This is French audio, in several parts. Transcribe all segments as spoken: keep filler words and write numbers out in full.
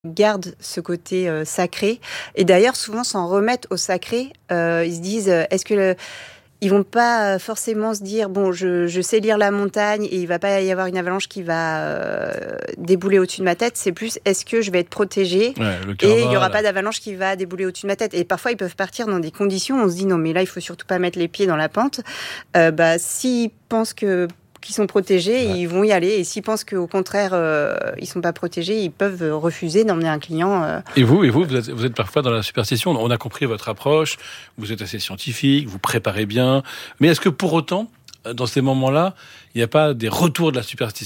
gardent ce côté euh, sacré. Et d'ailleurs, souvent s'en remettent au sacré. Euh, ils se disent, euh, est-ce que... Le... Ils vont pas forcément se dire, bon, je, je sais lire la montagne et il va pas y avoir une avalanche qui va euh, débouler au-dessus de ma tête. C'est plus, est-ce que je vais être protégée ouais, le et il y aura là. pas d'avalanche qui va débouler au-dessus de ma tête. Et parfois, ils peuvent partir dans des conditions où on se dit, non, mais là, il faut surtout pas mettre les pieds dans la pente. Euh, bah, s'ils pensent que qu'ils sont protégés, ouais. Ils vont y aller. Et s'ils pensent qu'au contraire, euh, ils sont pas protégés, ils peuvent refuser d'emmener un client. Euh... Et vous, et vous, vous êtes, vous êtes parfois dans la superstition. On a compris votre approche. Vous êtes assez scientifique, vous préparez bien. Mais est-ce que pour autant, dans ces moments-là, il n'y a pas des retours de la superstition ?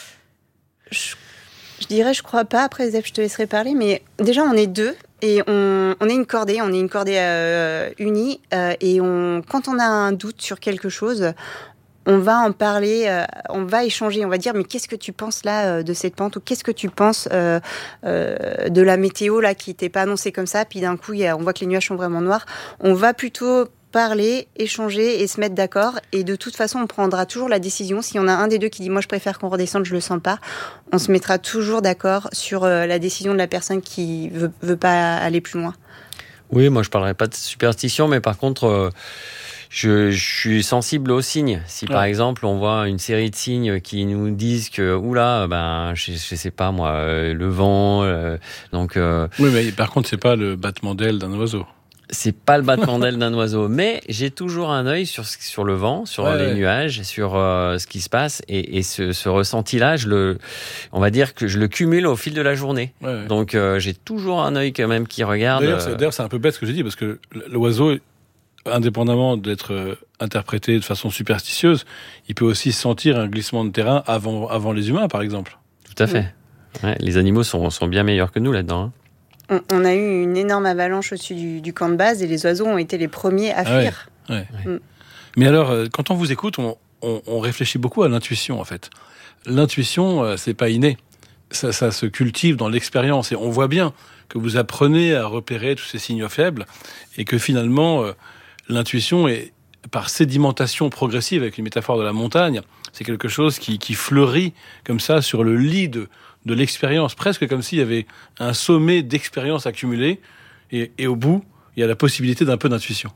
je, je dirais, je crois pas. Après, Zef, je te laisserai parler. Mais déjà, on est deux. Et on, on est une cordée, on est une cordée euh, unie. Euh, et on, quand on a un doute sur quelque chose, on va en parler, euh, on va échanger, on va dire, mais qu'est-ce que tu penses là euh, de cette pente, ou qu'est-ce que tu penses euh, euh, de la météo là qui n'était pas annoncée comme ça, puis d'un coup y a, on voit que les nuages sont vraiment noirs. On va plutôt parler, échanger et se mettre d'accord, et de toute façon on prendra toujours la décision. S'il y en a un des deux qui dit moi je préfère qu'on redescende, je le sens pas, on se mettra toujours d'accord sur euh, la décision de la personne qui veut, veut pas aller plus loin. Oui, moi je parlerai pas de superstition, mais par contre euh... Je, je suis sensible aux signes. Si par ouais. exemple on voit une série de signes qui nous disent que oula, ben je, je sais pas moi, euh, le vent, euh, donc. Euh, oui, mais par contre c'est pas le battement d'aile d'un oiseau. C'est pas le battement d'aile d'un oiseau, mais j'ai toujours un œil sur sur le vent, sur ouais, les ouais. nuages, sur euh, ce qui se passe, et, et ce, ce ressenti-là, je le, on va dire que je le cumule au fil de la journée. Ouais, ouais. Donc euh, j'ai toujours un œil quand même qui regarde. D'ailleurs, c'est, d'ailleurs, c'est un peu bête ce que j'ai dit, parce que l'oiseau, indépendamment d'être interprété de façon superstitieuse, il peut aussi sentir un glissement de terrain avant, avant les humains, par exemple. Tout à fait. Ouais, les animaux sont, sont bien meilleurs que nous là-dedans. Hein. On, on a eu une énorme avalanche au-dessus du, du camp de base et les oiseaux ont été les premiers à fuir. Ah ouais, ouais. Mm. Mais alors, quand on vous écoute, on, on, on réfléchit beaucoup à l'intuition, en fait. L'intuition, c'est pas inné. Ça, ça se cultive dans l'expérience. Et on voit bien que vous apprenez à repérer tous ces signaux faibles et que finalement... l'intuition est, par sédimentation progressive, avec une métaphore de la montagne, c'est quelque chose qui, qui fleurit comme ça sur le lit de, de l'expérience, presque comme s'il y avait un sommet d'expérience accumulée, et, et au bout, il y a la possibilité d'un peu d'intuition.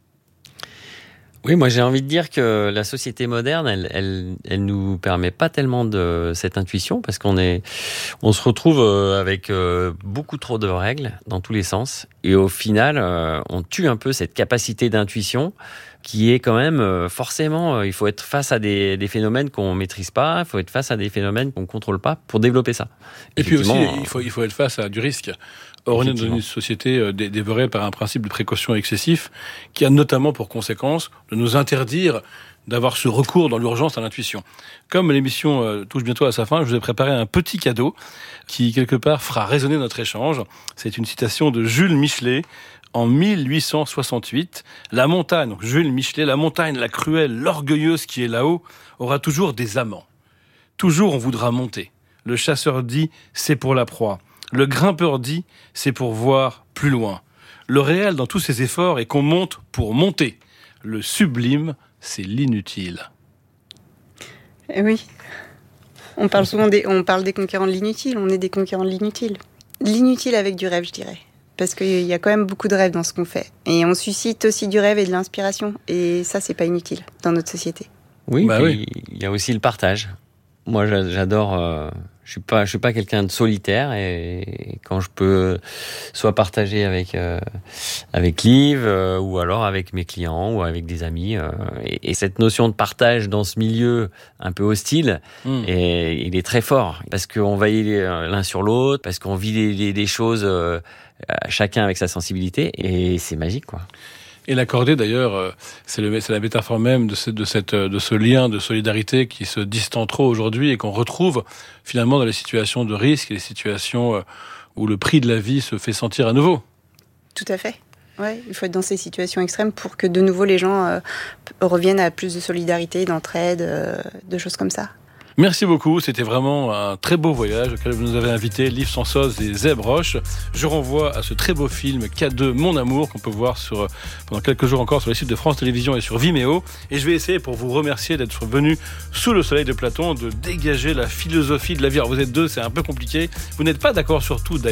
Oui, moi j'ai envie de dire que la société moderne, elle, elle, elle nous permet pas tellement de cette intuition, parce qu'on est, on se retrouve avec beaucoup trop de règles dans tous les sens, et au final, on tue un peu cette capacité d'intuition qui est quand même forcément, il faut être face à des, des phénomènes qu'on maîtrise pas, il faut être face à des phénomènes qu'on contrôle pas pour développer ça. Et puis aussi, il faut, il faut être face à du risque. Or, on est dans une société dévorée par un principe de précaution excessif qui a notamment pour conséquence de nous interdire d'avoir ce recours dans l'urgence à l'intuition. Comme l'émission euh, touche bientôt à sa fin, je vous ai préparé un petit cadeau qui, quelque part, fera résonner notre échange. C'est une citation de Jules Michelet en mille huit cent soixante-huit. La montagne, donc Jules Michelet, la montagne, la cruelle, l'orgueilleuse qui est là-haut, aura toujours des amants. Toujours on voudra monter. Le chasseur dit, c'est pour la proie. Le grimpeur dit, c'est pour voir plus loin. Le réel dans tous ces efforts est qu'on monte pour monter. Le sublime, c'est l'inutile. Eh oui. On parle souvent des, on parle des conquérants de l'inutile. On est des conquérants de l'inutile. L'inutile avec du rêve, je dirais. Parce qu'il y a quand même beaucoup de rêves dans ce qu'on fait. Et on suscite aussi du rêve et de l'inspiration. Et ça, c'est pas inutile dans notre société. Oui, bah puis oui. Il y a aussi le partage. Moi, j'adore... Euh... Je suis pas, je suis pas quelqu'un de solitaire, et quand je peux soit partager avec euh, avec Liv euh, ou alors avec mes clients ou avec des amis, euh, et, et cette notion de partage dans ce milieu un peu hostile, mmh. et, il est très fort parce qu'on va y l'un sur l'autre, parce qu'on vit des, des, des choses euh, chacun avec sa sensibilité, et c'est magique, quoi. Et la cordée, d'ailleurs, c'est, le, c'est la métaphore même de ce, de, cette, de ce lien de solidarité qui se distend trop aujourd'hui et qu'on retrouve finalement dans les situations de risque et les situations où le prix de la vie se fait sentir à nouveau. Tout à fait. Ouais, il faut être dans ces situations extrêmes pour que de nouveau les gens euh, reviennent à plus de solidarité, d'entraide, euh, de choses comme ça. Merci beaucoup, c'était vraiment un très beau voyage auquel vous nous avez invité, Liv Sansoz et Zeb Roche. Je renvoie à ce très beau film K deux, Mon Amour, qu'on peut voir sur, pendant quelques jours encore sur les sites de France Télévisions et sur Vimeo. Et je vais essayer, pour vous remercier d'être venu sous le soleil de Platon, de dégager la philosophie de la vie. Alors vous êtes deux, c'est un peu compliqué. Vous n'êtes pas d'accord sur tout d'ailleurs.